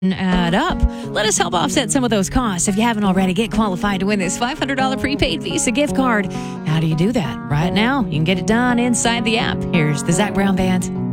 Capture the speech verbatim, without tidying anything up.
add up. Let us help offset some of those costs. If you haven't already, get qualified to win this five hundred dollars prepaid Visa gift card. How do you do that? Right now, you can get it done inside the app. Here's the Zach Brown Band.